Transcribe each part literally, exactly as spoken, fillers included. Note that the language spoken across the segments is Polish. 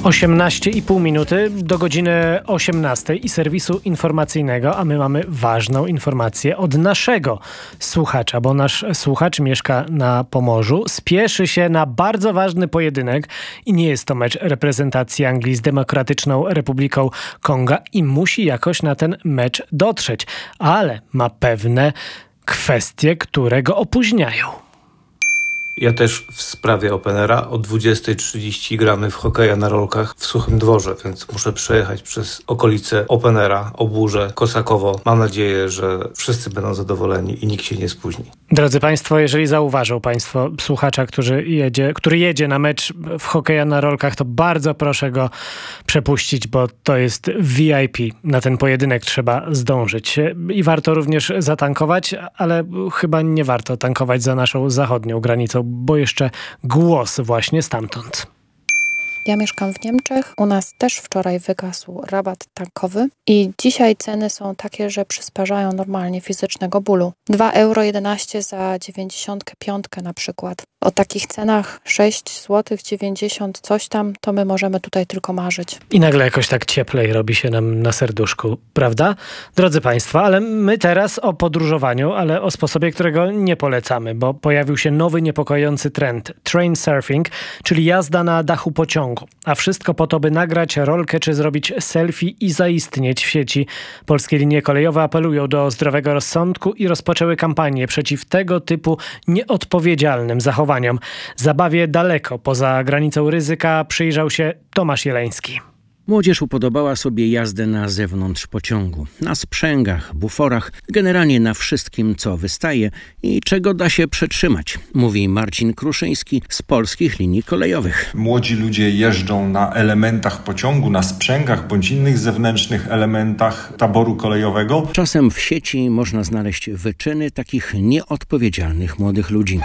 osiemnaście i pół minuty do godziny osiemnastej i serwisu informacyjnego, a my mamy ważną informację od naszego słuchacza, bo nasz słuchacz mieszka na Pomorzu, spieszy się na bardzo ważny pojedynek i nie jest to mecz reprezentacji Anglii z Demokratyczną Republiką Konga i musi jakoś na ten mecz dotrzeć, ale ma pewne kwestie, które go opóźniają. Ja też w sprawie Openera o dwudziestej trzydzieści gramy w hokeja na rolkach w Suchym Dworze, więc muszę przejechać przez okolice Openera, Oburzę, Kosakowo. Mam nadzieję, że wszyscy będą zadowoleni i nikt się nie spóźni. Drodzy Państwo, jeżeli zauważą Państwo słuchacza, który jedzie, który jedzie na mecz w hokeja na rolkach, to bardzo proszę go przepuścić, bo to jest V I P. Na ten pojedynek trzeba zdążyć. I warto również zatankować, ale chyba nie warto tankować za naszą zachodnią granicą, bo jeszcze głos właśnie stamtąd. Ja mieszkam w Niemczech. U nas też wczoraj wygasł rabat tankowy i dzisiaj ceny są takie, że przysparzają normalnie fizycznego bólu. dwa euro jedenaście za dziewięćdziesiąt pięć na przykład. O takich cenach sześć złotych dziewięćdziesiąt coś tam, to my możemy tutaj tylko marzyć. I nagle jakoś tak cieplej robi się nam na serduszku, prawda? Drodzy Państwo, ale my teraz o podróżowaniu, ale o sposobie, którego nie polecamy, bo pojawił się nowy niepokojący trend. Train surfing, czyli jazda na dachu pociągu. A wszystko po to, by nagrać rolkę czy zrobić selfie i zaistnieć w sieci. Polskie linie kolejowe apelują do zdrowego rozsądku i rozpoczęły kampanię przeciw tego typu nieodpowiedzialnym zachowaniom. Zabawie daleko poza granicą ryzyka przyjrzał się Tomasz Jeleński. Młodzież upodobała sobie jazdę na zewnątrz pociągu, na sprzęgach, buforach, generalnie na wszystkim, co wystaje i czego da się przetrzymać, mówi Marcin Kruszyński z Polskich Linii Kolejowych. Młodzi ludzie jeżdżą na elementach pociągu, na sprzęgach bądź innych zewnętrznych elementach taboru kolejowego. Czasem w sieci można znaleźć wyczyny takich nieodpowiedzialnych młodych ludzi.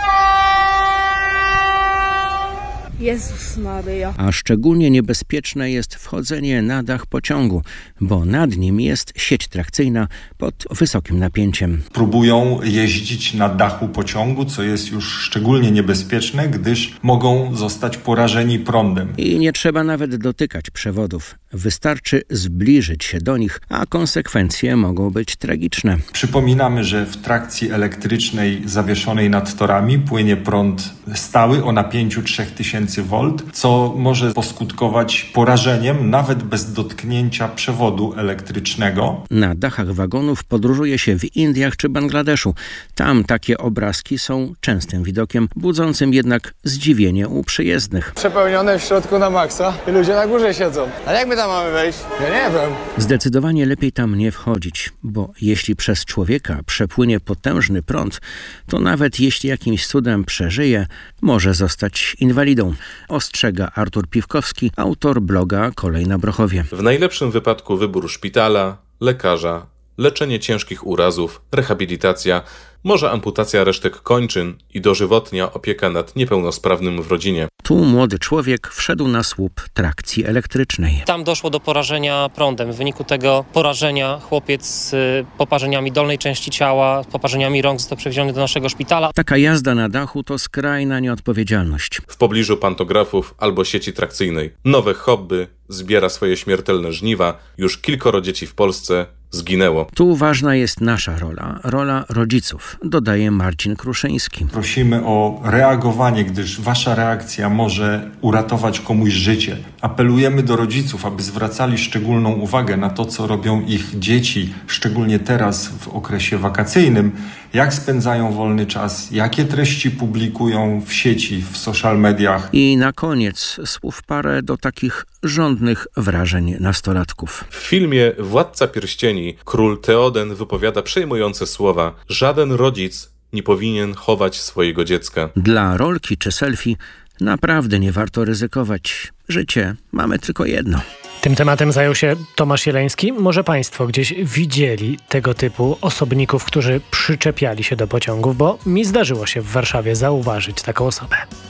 Jezus Maryja. A szczególnie niebezpieczne jest wchodzenie na dach pociągu, bo nad nim jest sieć trakcyjna pod wysokim napięciem. Próbują jeździć na dachu pociągu, co jest już szczególnie niebezpieczne, gdyż mogą zostać porażeni prądem. I nie trzeba nawet dotykać przewodów. Wystarczy zbliżyć się do nich, a konsekwencje mogą być tragiczne. Przypominamy, że w trakcji elektrycznej zawieszonej nad torami płynie prąd stały o napięciu trzy tysiące wolt, co może poskutkować porażeniem nawet bez dotknięcia przewodu elektrycznego. Na dachach wagonów podróżuje się w Indiach czy Bangladeszu. Tam takie obrazki są częstym widokiem, budzącym jednak zdziwienie u przyjezdnych. Przepełnione w środku na maksa i ludzie na górze siedzą. Ale jak my tam mamy wejść? Ja nie wiem. Zdecydowanie lepiej tam nie wchodzić, bo jeśli przez człowieka przepłynie potężny prąd, to nawet jeśli jakimś cudem przeżyje, może zostać inwalidą. Ostrzega Artur Piwkowski, autor bloga Kolej na Brochowie. W najlepszym wypadku wybór szpitala, lekarza, leczenie ciężkich urazów, rehabilitacja, może amputacja resztek kończyn i dożywotnia opieka nad niepełnosprawnym w rodzinie. Tu młody człowiek wszedł na słup trakcji elektrycznej. Tam doszło do porażenia prądem. W wyniku tego porażenia chłopiec z poparzeniami dolnej części ciała, poparzeniami rąk został przewieziony do naszego szpitala. Taka jazda na dachu to skrajna nieodpowiedzialność. W pobliżu pantografów albo sieci trakcyjnej. Nowe hobby zbiera swoje śmiertelne żniwa. Już kilkoro dzieci w Polsce zginęło. Tu ważna jest nasza rola, rola rodziców, dodaje Marcin Kruszyński. Prosimy o reagowanie, gdyż wasza reakcja może uratować komuś życie. Apelujemy do rodziców, aby zwracali szczególną uwagę na to, co robią ich dzieci, szczególnie teraz w okresie wakacyjnym, jak spędzają wolny czas, jakie treści publikują w sieci, w social mediach. I na koniec słów parę do takich żądnych wrażeń nastolatków. W filmie Władca Pierścieni król Teoden wypowiada przejmujące słowa: żaden rodzic nie powinien chować swojego dziecka. Dla rolki czy selfie naprawdę nie warto ryzykować. Życie mamy tylko jedno. Tym tematem zajął się Tomasz Jeleński. Może Państwo gdzieś widzieli tego typu osobników, którzy przyczepiali się do pociągów, bo mi zdarzyło się w Warszawie zauważyć taką osobę.